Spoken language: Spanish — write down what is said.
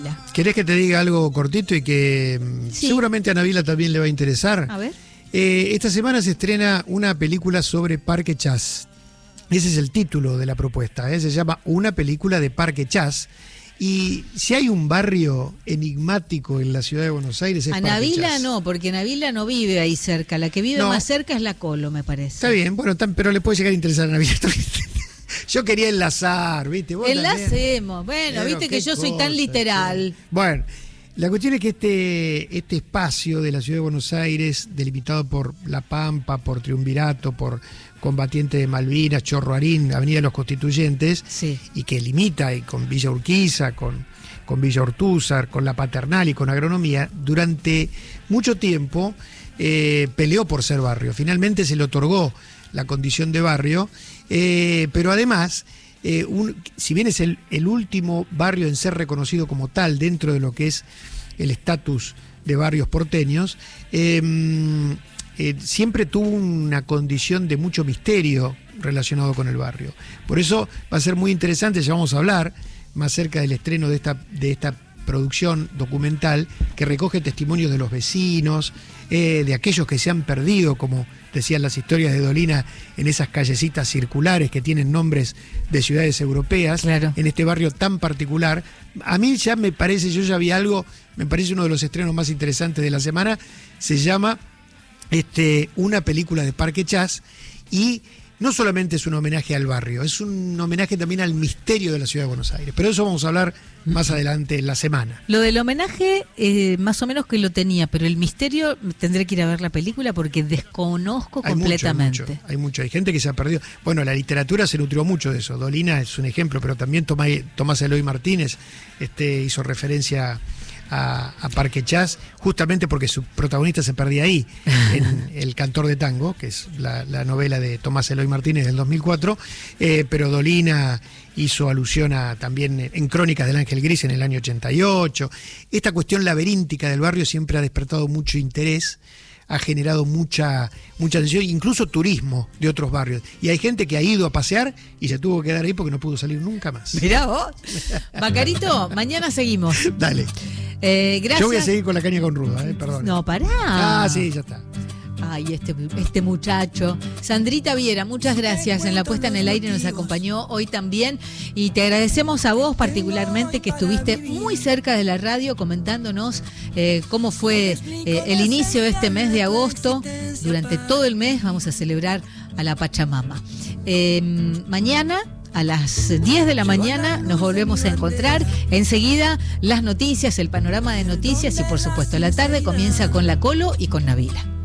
¿Querés que te diga algo cortito y que seguramente a Nabila también le va a interesar? A ver. Esta semana se estrena una película sobre Parque Chas. Ese es el título de la propuesta, se llama Una película de Parque Chas. Y si hay un barrio enigmático en la ciudad de Buenos Aires es Parque Nabila Chas. no, porque Nabila no vive ahí cerca. La que vive más cerca es la Colo, me parece. Está bien, bueno, pero le puede llegar a interesar a Nabila. Yo quería enlazar, ¿viste? Vos Enlacemos. Bueno, pero viste que yo soy tan literal. Bueno, la cuestión es que este espacio de la ciudad de Buenos Aires, delimitado por La Pampa, por Triunvirato, por Combatiente de Malvinas, Chorro Arín, Avenida de los Constituyentes, sí, y que limita y con Villa Urquiza, con Villa Ortúzar, con La Paternal y con Agronomía, durante mucho tiempo peleó por ser barrio. Finalmente se le otorgó la condición de barrio, pero además, si bien es el último barrio en ser reconocido como tal dentro de lo que es el estatus de barrios porteños, siempre tuvo una condición de mucho misterio relacionado con el barrio. Por eso va a ser muy interesante, ya vamos a hablar más cerca del estreno de esta producción documental que recoge testimonios de los vecinos, de aquellos que se han perdido, como decían las historias de Dolina, en esas callecitas circulares que tienen nombres de ciudades europeas, claro, en este barrio tan particular. A mí ya me parece, yo ya vi algo, me parece uno de los estrenos más interesantes de la semana, se llama Una película de Parque Chas, y no solamente es un homenaje al barrio, es un homenaje también al misterio de la ciudad de Buenos Aires. Pero eso vamos a hablar más adelante en la semana. Lo del homenaje, más o menos que lo tenía, pero el misterio tendré que ir a ver la película porque desconozco completamente. Hay gente que se ha perdido. Bueno, la literatura se nutrió mucho de eso. Dolina es un ejemplo, pero también Tomás Eloy Martínez hizo referencia a Parque Chas, justamente porque su protagonista se perdía ahí, en El cantor de tango, que es la novela de Tomás Eloy Martínez del 2004, pero Dolina hizo alusión también en Crónicas del Ángel Gris en el año 88. Esta cuestión laberíntica del barrio siempre ha despertado mucho interés, ha generado mucha atención, incluso turismo de otros barrios. Y hay gente que ha ido a pasear y se tuvo que quedar ahí porque no pudo salir nunca más. Mirá vos. Bacarito, mañana seguimos. Dale. Gracias. Yo voy a seguir con la caña con ruda, perdón. No, pará. Sí, ya está. Ay, este muchacho. Sandrita Viera, muchas gracias. En la puesta en el aire nos acompañó hoy también. Y te agradecemos a vos particularmente que estuviste muy cerca de la radio comentándonos cómo fue el inicio de este mes de agosto. Durante todo el mes vamos a celebrar a la Pachamama. Mañana a las 10 de la mañana nos volvemos a encontrar. Enseguida las noticias, el panorama de noticias y por supuesto la tarde comienza con la Colo y con Nabila.